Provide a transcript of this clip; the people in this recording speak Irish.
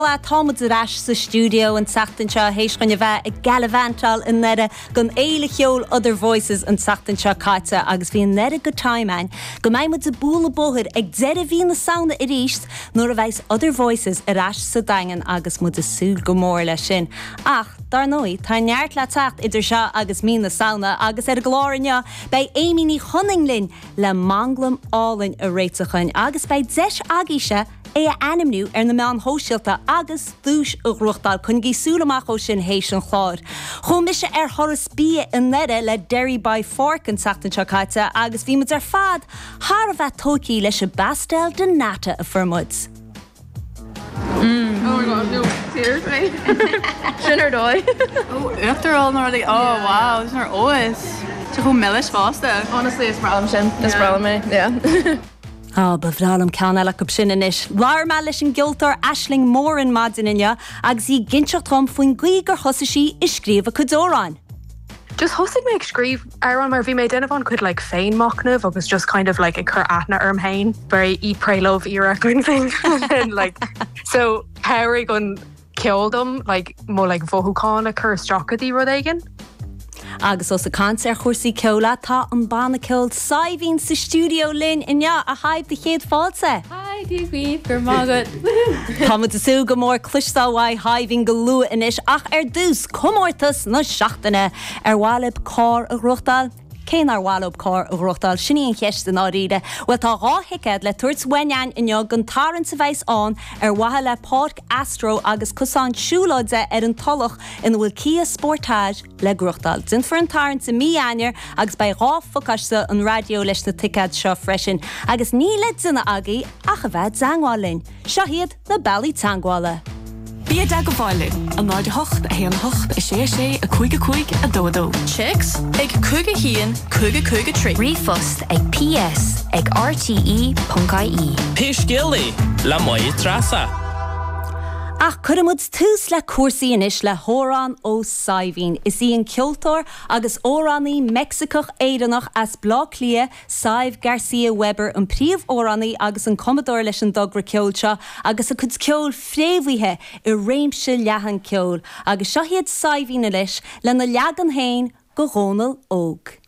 Támad arás sa studio an sachtanseo hééis gonne bheith ag galvantal in nede gon éile cheol Other Voices an sachtanseo caite agus bhí an nede go timein. Go maiid a búla bóthir ag deire bhí na saona i ríist nuair a bheits Other Voices arás sa daingan agus mud a súl go mór lei sin. Ach, dar nói, tá neart le tacht idir seo agus mí na saona agus ar a glórinne bei Amy ní Honninglin le manglam álainn a réitechain agus bei deis agíise é a animnú na meán hóisiilta agus dúis a ruchtdal chun gí súlamach ó sin hééis an chláir. Chom mise thoras bí in nede le Derry by Fork an sachtanseo caite agus bhí mud ar fad thar a bheith tócaí leis a bastel de nata a firmuds. Oh my god, no, tears, mate. Sinner dói. Oh, after all, oh wow, it's not always. So who millish faster? Honestly, it's problem sin. It's problem me, yeah. Bhrálam cean eile go sin inis. Lár me leis an giltar Aisling mór an madinine agus í ginseach trom faoin gcuí gur thosa sí i scríomh go dórán. Just hosting me scríb Aaron mar bhí mé denmhan chud like féin machnamh agus just kind of like a chur aithna hain very eat pray love era kind of thing. And like so Harry gon ceoldum like mo like bóthúcáin a chur strachadí rud aigen. Agus os a cancer chuirsaí ceola tá an banna ceold saibhín sa studio linn inne a haib de chéad fáilte. Hi, Díogh, gur mágad. Támad asú go mór cluisteáhaid haibhín go lua inis ach ar dús comórtas na seachtaine ar bhálib cá a ruchtdal. Cén ar bhálib cá a ruchtdal sinníon cheist den áríide, bhfuil tá ráthicad le tuairt wein inne gon tarann sa bheits an ar wathe le Park Astro agus cosán siúláide ar an talach in bhfuil Kia Sportage le Gruchtdal. Din for an tarann sa míanair agus bei ráfocaiste an radio leis na ticad seo freisin agus ní le duna agaí ach a bheith zangháilinn. Seo hiad na Bally Tangwala. Bí dag go bháile, an náid hocht a héan hocht a sé a chuig a dódó. Chicks, ag chuige hían, chuige trí. Rifust ag PS ag RTE.ie. Pís gilí, le muid trasa. Ach chuirimid tús le cuasaí inis le hórán ó Saibhín. Is í an ceoltóir agus óránaí Mexicach éireannach as blá clia Saibh Garcia Weber an príomh óránaí agus an commodóir leis an dogra ceolseo agus a chud ceol fréomhaithe i réimse leathan ceol agus seo hiad Saibhín leis le na leagan hain go Ronald óg.